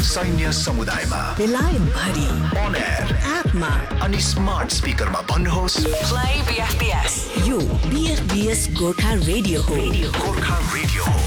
सैन्य समुदायमा, बेलायत भरि, on air, एपमा अनि स्मार्ट स्पिकरमा भन्नुहोस् प्ले बीएफबीएस। यो बीएफबीएस गोर्खा रेडियो हो। गोर्खा रेडियो हो।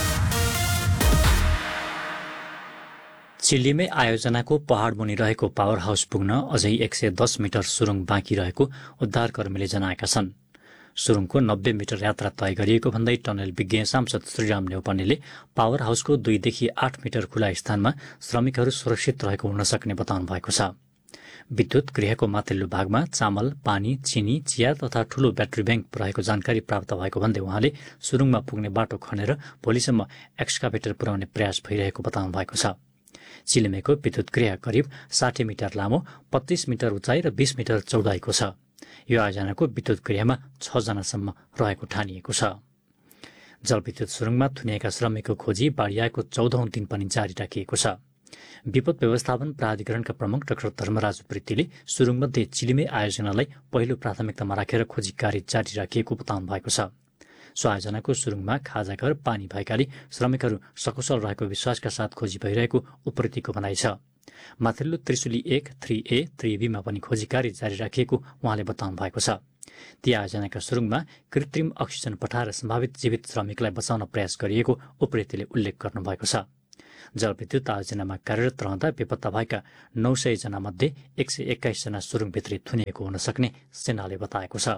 चिल्लीमै आयोजनाको पहाड मुनि रहेको पावर हाउस पुग्न अझै 110 मिटर सुरुङ बाँकी रहेको उद्धारकर्मीले जनाएका छन्। सुरुङको 90 मिटर यात्रा तय गरिएको भन्दै टनल विज्ञ सांसद श्रीराम न्यौपानेले पावर हाउसको 2 देखि 8 मिटर खुला स्थानमा श्रमिकहरू सुरक्षित रहेको हुन सक्ने बताउनु भएको छ। विद्युत गृहको माथिल्लो भागमा चामल, पानी, चिनी, चिया तथा ठूलो ब्याट्री ब्याङ्क रहेको जानकारी प्राप्त भएको भन्दै उहाँले सुरुङमा पुग्ने बाटो खनेर भोलिसम्म एक्सकाभेटर पुर्याउने प्रयास भइरहेको बताउनु भएको छ। चिलिमेको विद्युत गृह करिब 60 मिटर लामो, 25 मिटर उचाइ र 20 मिटर चौडाइको छ। यो आयोजनाको विद्युत गृहमा 6 जनासम्म रहेको ठानिएको छ। जलविद्युत सुरुङमा थुनिएका श्रमिकको खोजी बाढियाको 14औं दिन पनि जारी राखिएको छ। विपद व्यवस्थापन प्राधिकरणका प्रमुख डाक्टर धर्मराज उप्रेतीले सुरुङमध्ये चिलिमे आयोजनालाई पहिलो प्राथमिकतामा राखेर खोजी कार्य जारी राखिएको बताउनु भएको छ। सो आयोजनाको सुरुङमा खाजाघर, पानी भएकाले श्रमिकहरू सकुशल रहेको विश्वासका साथ खोजी भइरहेको उप्रेतीको भनाइ छ। माथिल्लो त्रिशुली 1, 3A, 3B मा पनि खोजी कार्य जारी राखिएको उहाँले बताउनु भएको छ। ती आयोजनाका सुरुङमा कृत्रिम अक्सिजन पठाएर सम्भावित जीवित श्रमिकलाई बचाउन प्रयास गरिएको उप्रेतीले उल्लेख गर्नुभएको छ। जलविद्युत आयोजनामा कार्यरत रहँदा बेपत्ता भएका 900 जना मध्ये 121 जना सुरुङभित्रै थुनिएको हुन सक्ने सेनाले बताएको छ।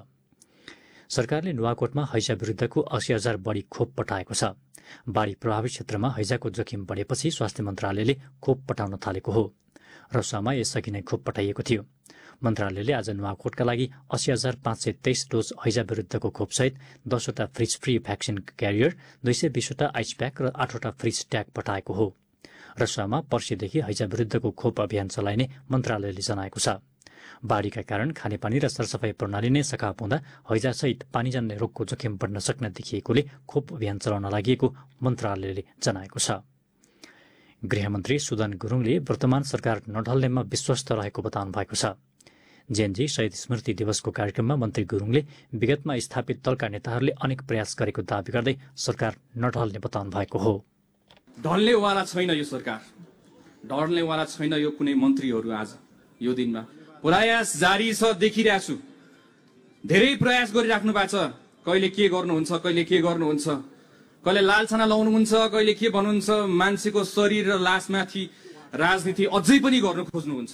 सरकारले नुवाकोटमा हैजा विरुद्धको 80,000 बढी खोप पठाएको छ। बाढी प्रभावित क्षेत्रमा हैजाको जोखिम बढेपछि स्वास्थ्य मन्त्रालयले खोप पठाउन थालेको हो। रसुवामा यसअघि नै खोप पठाइएको थियो। मन्त्रालयले आज नुवाकोटका लागि 80,523 डोज हैजा विरुद्धको खोपसहित 10 वटा फ्रिज फ्री भ्याक्सिन क्यारियर, 220 वटा आइस प्याक र 8 वटा फ्रिज ट्याग पठाएको हो। रसुवामा पर्सिदेखि हैजा विरुद्धको खोप अभियान चलाइने मन्त्रालयले जनाएको छ। बाढीका कारण खानेपानी र सरसफाई प्रणाली नै सकाप हुँदा हैजासहित पानीजन्य रोगको जोखिम बढ्न सक्न देखिएकोले खोप अभियान चलाउन लागि मन्त्रालयले जनाएको छ। गृहमन्त्री सुदन गुरुङले वर्तमान सरकार नढल्नेमा विश्वस्त रहेको बताउनु भएको छ। जेएनजी शहीद स्मृति दिवसको कार्यक्रममा मन्त्री गुरुङले विगतमा स्थापित दलका नेताहरूले अनेक प्रयास गरेको दावी गर्दै सरकार नढल्ने बताउनु भएको हो। ढल्नेवाला छैन यो सरकार, ढल्नेवाला छैन यो कुनै मन्त्रीहरू। आज यो दिनमा प्रयास जारी छ, देखिरहेको छु। धेरै प्रयास गरिराख्नु भएको छ। कहिले के गर्नुहुन्छ, कहिले के गर्नुहुन्छ, कहिले लालछना लाउनुहुन्छ, कहिले के भन्नुहुन्छ। मान्छेको शरीर र लासमाथि राजनीति अझै पनि गर्न खोज्नुहुन्छ।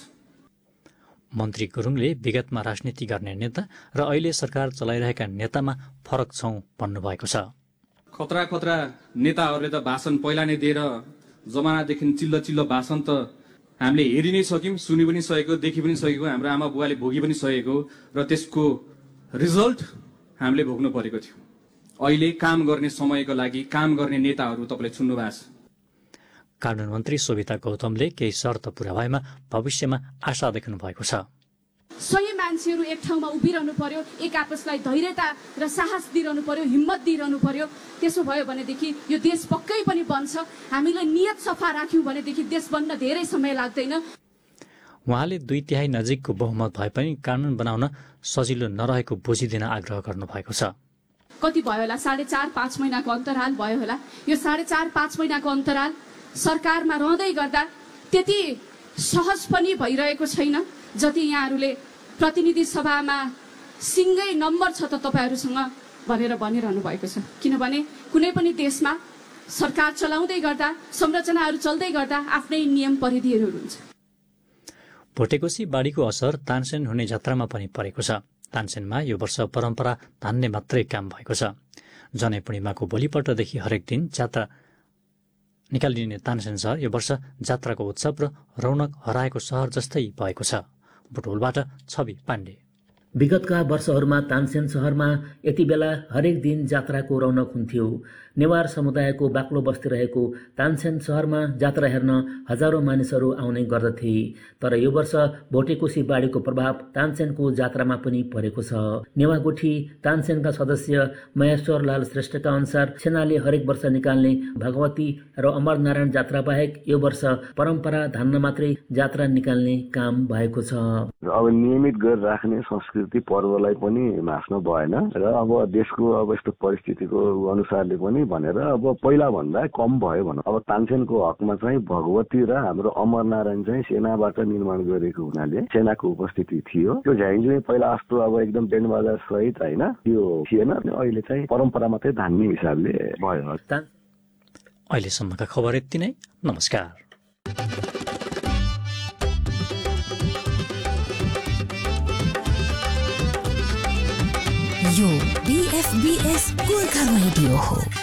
मन्त्री गुरुङले विगतमा राजनीति गर्ने नेता र अहिले सरकार चलाइरहेका नेतामा फरक छौं भन्नुभएको छ। खतरा खतरा नेताहरूले त भाषण पहिला नै दिएर जमानादेखि चिल्लो चिल्लो भाषण त हामीले हेरि नै सक्यौं, सुनि पनि सकेको, देखि पनि सकेको, हाम्रो आमा बुवाले भोगी पनि सकेको र त्यसको रिजल्ट हामीले भोग्नु परेको थियो। अहिले काम गर्ने समयको लागि काम गर्ने नेताहरू तपाईँले चुन्नु भएको छ। कानून मन्त्री शोभिता गौतमले केही शर्त पूरा भएमा भविष्यमा आशा देख्नु भएको छ। सही मान्छेहरू एक ठाउँमा उभिरहनु पर्यो, एक आपसलाई धैर्यता र साहस दिइरहनु पर्यो, हिम्मत दिइरहनु पर्यो। त्यसो भयो भनेदेखि यो देश पक्कै पनि बन्छ। हामीले नियत सफा राख्यौं भनेदेखि देश बन्न धेरै समय लाग्दैन। उहाँले 2/3 नजिकको बहुमत भए पनि कानून बनाउन सजिलो नरहेको बुझिदिन आग्रह गर्नुभएको छ। कति भयो होला, 4.5-5 महिनाको अन्तराल भयो होला। यो 4.5-5 महिनाको अन्तराल सरकारमा रहँदै गर्दा त्यति सहज पनि भइरहेको छैन जति यहाँहरूले प्रतिनिधि सभामा सिङ्गै नम्बर छ त तपाईँहरूसँग भनेर भनिरहनु भएको छ। किनभने कुनै पनि देशमा सरकार चलाउँदै गर्दा, संरचनाहरू चल्दै गर्दा आफ्नै नियम परिधिहरू हुन्छ। भोटेकोशी बाढीको असर तानसेन हुने जात्रामा पनि परेको छ। तानसेनमा यो वर्ष परम्परा धान्ने मात्रै काम भएको छ। जनै पूर्णिमाको भोलिपल्टदेखि हरेक दिन जात्रा निकालिने तानसेन सहर यो वर्ष जात्राको उत्सव र रौनक हराएको सहर जस्तै भएको छ। बुटोलबाट छवि पाण्डे। विगतका वर्षहरूमा तानसेन सहरमा यति बेला हरेक दिन जात्राको रौनक हुन्थ्यो। नेवार समुदायको बाक्लो बस्ती रहेको तानसेन सहरमा जात्रा हेर्न हजारौं मानिसहरू आउने गर्दथे। तर यो वर्ष भोटेकोशी बाढीको प्रभाव तानसेनको जात्रामा पनि परेको छ। नेवागोठी तानसेनका सदस्य महेश्वर लाल श्रेष्ठका अनुसार सेनाले हरेक वर्ष निकाल्ने भगवती र अमरनारायण जात्रा बाहेक यो वर्ष परम्परा धान्न मात्रै जात्रा निकाल्ने काम भएको छ। अब नियमित गरेर राख्ने संस्कृति संस्कृति पर्वलाई पनि मास्न भएन र अब देशको अब यस्तो परिस्थितिको अनुसारले पनि भनेर अब पहिला भन्दा कम भयो भनौँ। अब तानसेनको हकमा चाहिँ भगवती र हाम्रो अमरनारायण चाहिँ सेनाबाट निर्माण गरेको हुनाले सेनाको उपस्थिति थियो। त्यो झ्याङझुङ पहिला जस्तो अब एकदम बेन्ड बजार सहित होइन त्यो थिएन। अहिले चाहिँ परम्परा मात्रै धान्ने हिसाबले भयो। अहिलेसम्मका खबर यति नै। नमस्कार। यो BFBS गोर्खा रेडियो हो।